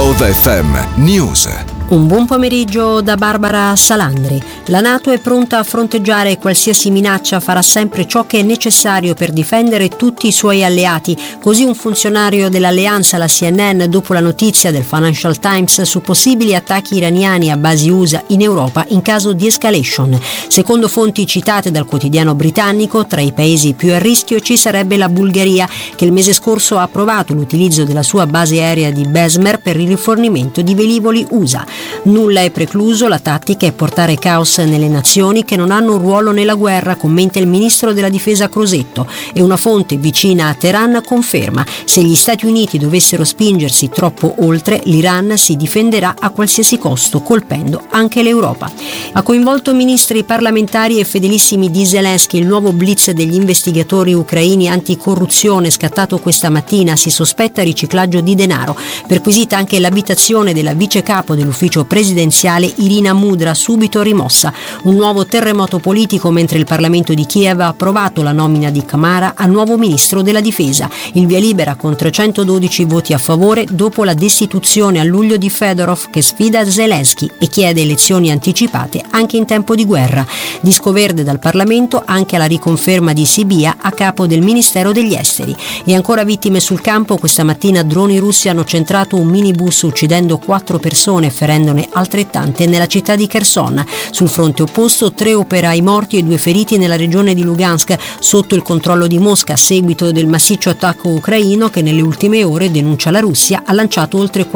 Love FM News. Un buon pomeriggio da Barbara Salandri. La NATO è pronta a fronteggiare qualsiasi minaccia, farà sempre ciò che è necessario per difendere tutti i suoi alleati. Così un funzionario dell'alleanza alla CNN dopo la notizia del Financial Times su possibili attacchi iraniani a basi USA in Europa in caso di escalation. Secondo fonti citate dal quotidiano britannico, tra i paesi più a rischio ci sarebbe la Bulgaria, che il mese scorso ha approvato l'utilizzo della sua base aerea di Besmer per il rifornimento di velivoli USA. Nulla è precluso, la tattica è portare caos nelle nazioni che non hanno un ruolo nella guerra, commenta il ministro della difesa Crosetto, e una fonte vicina a Teheran conferma: se gli Stati Uniti dovessero spingersi troppo oltre, l'Iran si difenderà a qualsiasi costo, colpendo anche l'Europa. Ha coinvolto ministri, parlamentari e fedelissimi di Zelensky. Il nuovo blitz degli investigatori ucraini anticorruzione scattato questa mattina si sospetta riciclaggio di denaro. Perquisita anche l'abitazione della vice capo dell'ufficio presidenziale Irina Mudra, subito rimossa. Un nuovo terremoto politico mentre il Parlamento di Kiev ha approvato la nomina di Kamara a nuovo ministro della difesa. Il via libera con 312 voti a favore dopo la destituzione a luglio di Fedorov, che sfida Zelensky e chiede elezioni anticipate anche in tempo di guerra. Disco verde dal Parlamento anche alla riconferma di Sibia a capo del Ministero degli Esteri. E ancora vittime sul campo. Questa mattina droni russi hanno centrato un minibus uccidendo 4 persone, ferendone altrettante nella città di Kherson. Sul fronte opposto 3 operai morti e 2 feriti nella regione di Lugansk, sotto il controllo di Mosca a seguito del massiccio attacco ucraino che nelle ultime ore, denuncia la Russia, ha lanciato oltre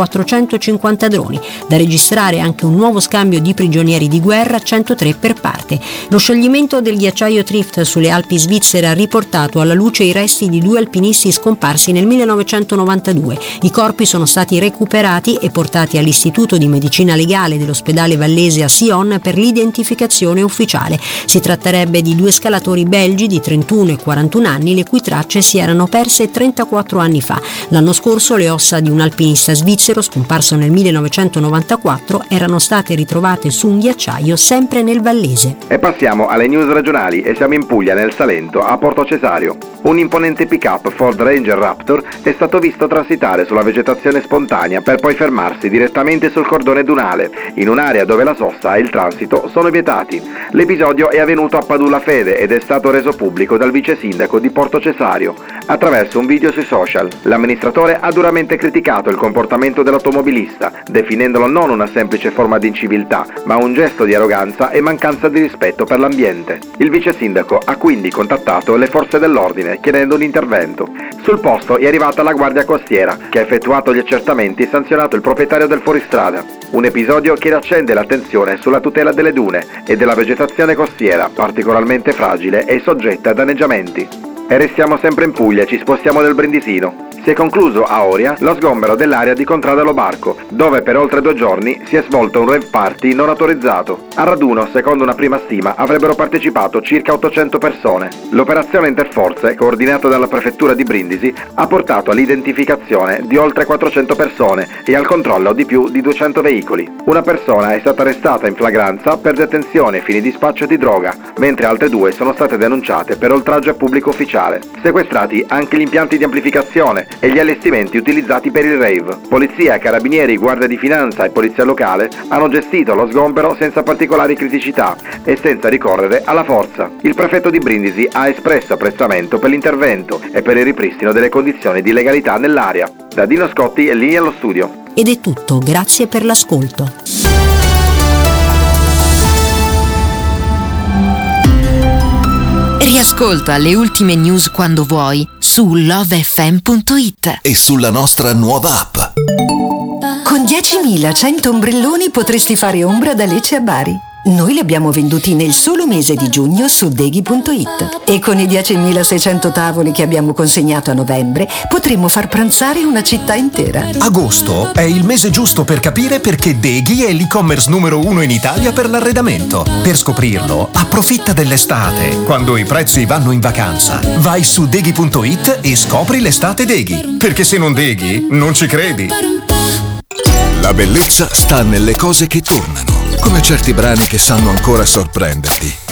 450 droni. Da registrare anche un nuovo scambio di prigionieri di guerra, 103 per parte. Lo scioglimento del ghiacciaio Trift sulle Alpi svizzere ha riportato alla luce i resti di 2 alpinisti scomparsi nel 1992. I corpi sono stati recuperati e portati all'Istituto di Medicina Legale dell'ospedale vallese a Sion per l'identificazione ufficiale. Si tratterebbe di 2 scalatori belgi di 31 e 41 anni, le cui tracce si erano perse 34 anni fa. L'anno scorso le ossa di un alpinista svizzero scomparso nel 1994 erano state ritrovate su un ghiacciaio sempre nel vallese. E passiamo alle news regionali e siamo in Puglia, nel Salento, a Porto Cesario. Un imponente pick-up Ford Ranger Raptor è stato visto transitare sulla vegetazione spontanea per poi fermarsi direttamente sul cordone dunale, in un'area dove la sosta e il transito sono vietati. L'episodio è avvenuto a Padula Fede ed è stato reso pubblico dal vice sindaco di Porto Cesario attraverso un video sui social. L'amministratore ha duramente criticato il comportamento dell'automobilista, definendolo non una semplice forma di inciviltà, ma un gesto di arroganza e mancanza di rispetto per l'ambiente. Il vice sindaco ha quindi contattato le forze dell'ordine chiedendo un intervento. Sul posto è arrivata la Guardia Costiera, che ha effettuato gli accertamenti e sanzionato il proprietario del fuoristrada. Un episodio che riaccende l'attenzione sulla tutela delle dune e della vegetazione costiera, particolarmente fragile e soggetta a danneggiamenti. E restiamo sempre in Puglia, ci spostiamo nel Brindisino. Si è concluso a Oria lo sgombero dell'area di Contrada Lo Barco, dove per oltre 2 giorni si è svolto un rave party non autorizzato. Al raduno, secondo una prima stima, avrebbero partecipato circa 800 persone. L'operazione interforze, coordinata dalla prefettura di Brindisi, ha portato all'identificazione di oltre 400 persone e al controllo di più di 200 veicoli. Una persona è stata arrestata in flagranza per detenzione ai fini di spaccio di droga, mentre altre 2 sono state denunciate per oltraggio a pubblico ufficiale. Sequestrati anche gli impianti di amplificazione e gli allestimenti utilizzati per il rave. Polizia, carabinieri, guardia di finanza e polizia locale hanno gestito lo sgombero senza particolari criticità e senza ricorrere alla forza. Il prefetto di Brindisi ha espresso apprezzamento per l'intervento e per il ripristino delle condizioni di legalità nell'area. Da Dino Scotti è linea allo studio. Ed è tutto, grazie per l'ascolto. Riascolta le ultime news quando vuoi su lovefm.it E sulla nostra nuova app. Con 10.100 ombrelloni potresti fare ombra da Lecce a Bari. Noi li abbiamo venduti nel solo mese di giugno su Deghi.it e con i 10.600 tavoli che abbiamo consegnato a novembre potremmo far pranzare una città intera. Agosto è il mese giusto per capire perché Deghi è l'e-commerce numero 1 in Italia per l'arredamento. Per scoprirlo, approfitta dell'estate, quando i prezzi vanno in vacanza. Vai su Deghi.it e scopri l'estate Deghi, perché se non Deghi, non ci credi. La bellezza sta nelle cose che tornano, come certi brani che sanno ancora sorprenderti.